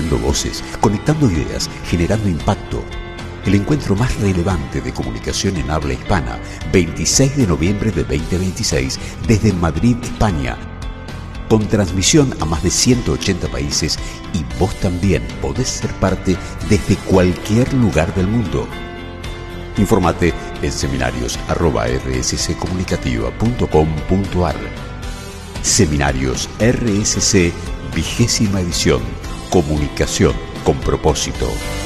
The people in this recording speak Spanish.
uniendo voces, conectando ideas, generando impacto. El encuentro más relevante de comunicación en habla hispana, 26 de noviembre de 2026, desde Madrid, España, con transmisión a más de 180 países, y vos también podés ser parte desde cualquier lugar del mundo. Infórmate en seminarios@rsccomunicativa.com.ar. Seminarios RSC, 20ª edición. Comunicación con propósito.